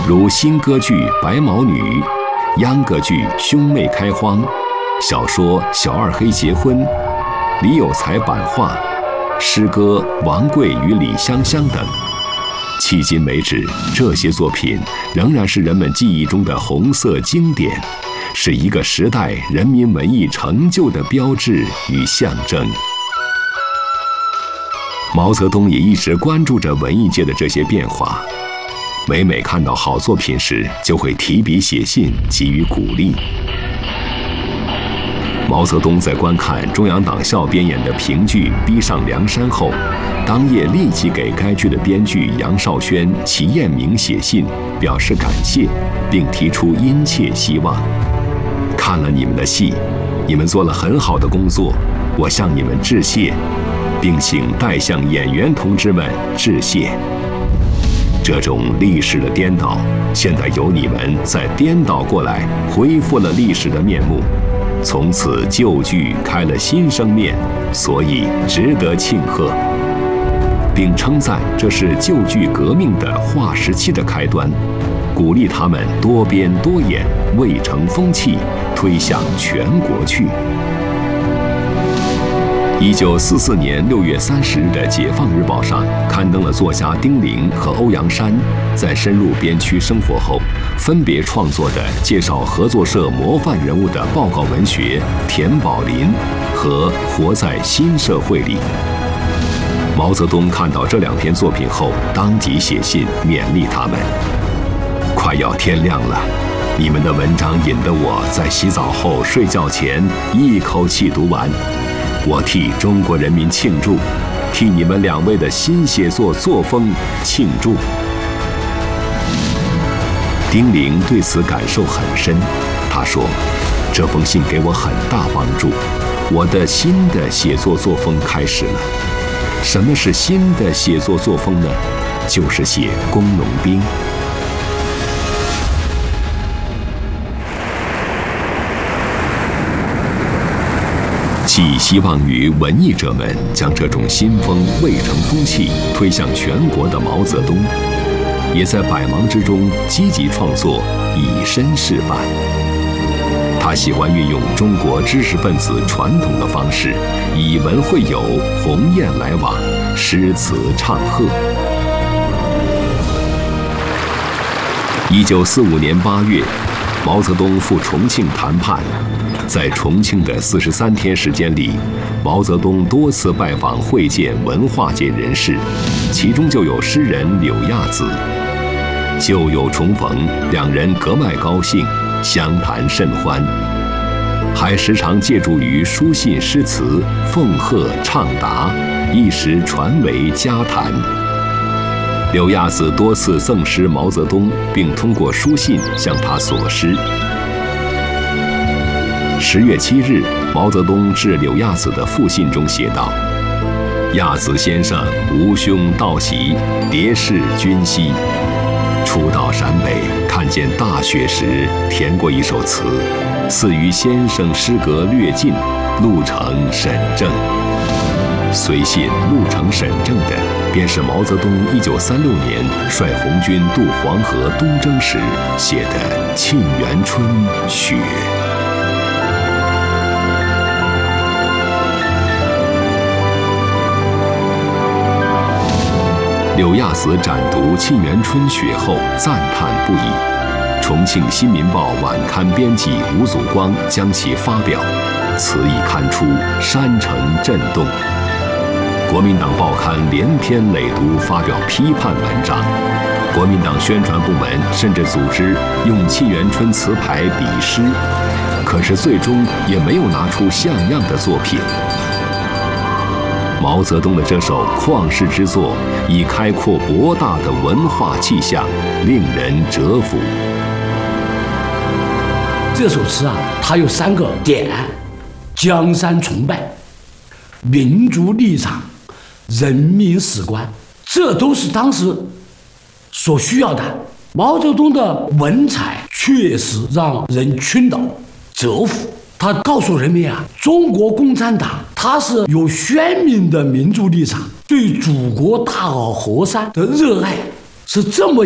如新歌剧《白毛女》，秧歌剧《兄妹开荒》，小说《小二黑结婚》，李有才版画，诗歌《王贵与李香香》等。迄今为止，这些作品仍然是人们记忆中的红色经典，是一个时代人民文艺成就的标志与象征。毛泽东也一直关注着文艺界的这些变化，每看到好作品时，就会提笔写信给予鼓励。毛泽东在观看中央党校编演的评剧《逼上梁山》后，当夜立即给该剧的编剧杨少轩、齐彦明写信，表示感谢，并提出殷切希望。看了你们的戏，你们做了很好的工作，我向你们致谢，并请代向演员同志们致谢。这种历史的颠倒，现在由你们再颠倒过来，恢复了历史的面目。从此旧剧开了新生面，所以值得庆贺，并称赞这是旧剧革命的划时期的开端，鼓励他们多编多演，未成风气，推向全国去。1944年6月30日的《解放日报》上刊登了作家丁玲和欧阳山在深入边区生活后，分别创作的介绍合作社模范人物的报告文学《田宝林》和《活在新社会里》。毛泽东看到这2篇作品后，当即写信勉励他们：快要天亮了，你们的文章引得我在洗澡后睡觉前一口气读完。我替中国人民庆祝，替你们2位的新写作作风庆祝。丁玲对此感受很深，他说：“这封信给我很大帮助，我的新的写作作风开始了。什么是新的写作作风呢？就是写工农兵。”寄希望于文艺者们将这种新风未成风气推向全国的毛泽东，也在百忙之中积极创作，以身示范。他喜欢运用中国知识分子传统的方式，以文会友，鸿雁来往，诗词唱和。1945年8月，毛泽东赴重庆谈判。在重庆的43天时间里，毛泽东多次拜访会见文化界人士，其中就有诗人柳亚子。旧友重逢，2人格外高兴，相谈甚欢，还时常借助于书信诗词奉贺畅答，一时传为佳谈。柳亚子多次赠诗毛泽东，并通过书信向他索诗。10月7日，毛泽东致柳亚子的复信中写道：“亚子先生吾兄道喜，迭是君兮。初到陕北，看见大雪时，填过一首词，赐于先生诗阁略尽，路程沈正。”随信路程沈正的，便是毛泽东1936年率红军渡黄河东征时写的《沁园春·雪》。柳亚子展读《沁园春·雪》后赞叹不已，重庆《新民报》晚刊编辑吴祖光将其发表，词一刊出，山城震动。国民党报刊连篇累牍发表批判文章，国民党宣传部门甚至组织用《沁园春》词牌比诗，可是最终也没有拿出像样的作品。毛泽东的这首旷世之作，以开阔博大的文化气象，令人折服。 这首词啊，它有3个点：江山崇拜、民族立场、人民史观，这都是当时所需要的。毛泽东的文采确实让人倾倒、折服。他告诉人民啊，中国共产党它是有鲜明的民族立场，对祖国大好河山的热爱是这么